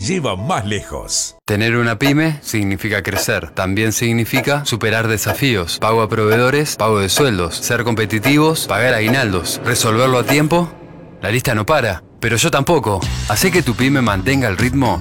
lleva más lejos. Tener una pyme significa crecer. También significa superar desafíos, pago a proveedores, pago de sueldos, ser competitivos, pagar aguinaldos, resolverlo a tiempo. La lista no para, pero yo tampoco. Hacé que tu pyme mantenga el ritmo